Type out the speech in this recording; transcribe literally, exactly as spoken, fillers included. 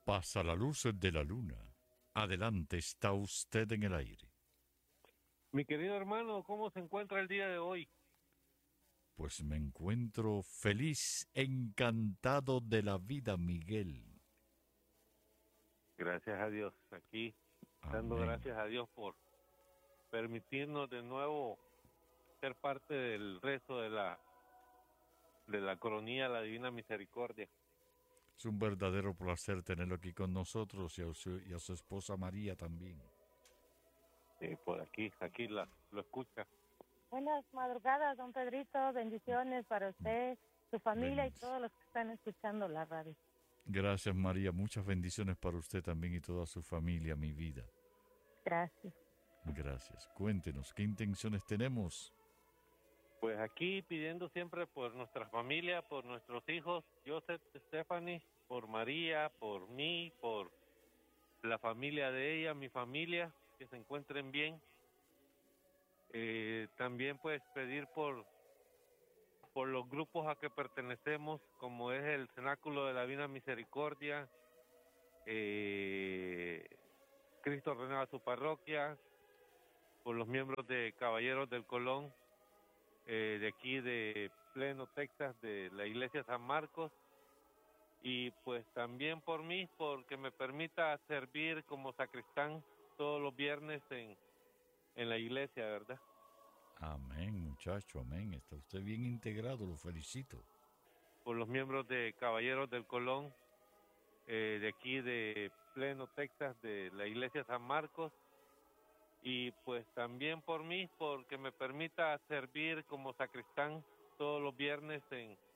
Pasa la luz de la luna. Adelante, está usted en el aire. Mi querido hermano, ¿cómo se encuentra el día de hoy? Pues me encuentro feliz, encantado de la vida, Miguel. Gracias a Dios, aquí dando Amén. gracias a Dios por permitirnos de nuevo ser parte del resto de la de la coronía La Divina Misericordia. Es un verdadero placer tenerlo aquí con nosotros y a su, y a su esposa María también. Sí, por aquí, aquí la, lo escucha. Buenas madrugadas, don Pedrito. Bendiciones para usted, su familia Bendiciones. y todos los que están escuchando la radio. Gracias, María. Muchas bendiciones para usted también y toda su familia, mi vida. Gracias. Gracias. Cuéntenos, ¿qué intenciones tenemos? Pues aquí pidiendo siempre por nuestra familia, por nuestros hijos, Joseph, Stephanie, por María, por mí, por la familia de ella, mi familia, que se encuentren bien. Eh, también pues pedir por por los grupos a que pertenecemos, como es el Cenáculo de la Divina Misericordia, eh, Cristo renueva su parroquia, por los miembros de Caballeros del Colón, eh, de aquí de Pleno, Texas, de la Iglesia San Marcos, y pues también por mí, porque me permita servir como sacristán todos los viernes en, en la iglesia, ¿verdad? Amén, muchacho, amén. Está usted bien integrado, lo felicito. Por los miembros de Caballeros del Colón, eh, de aquí de Pleno, Texas, de la Iglesia San Marcos, y pues también por mí, porque me permita servir como sacristán todos los viernes en,